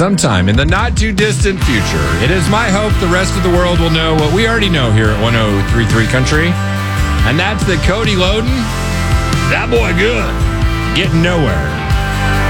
sometime in the not-too-distant future, it is my hope the rest of the world will know what we already know here at 1033 Country, and that's that Cody Loden, that boy good, getting nowhere.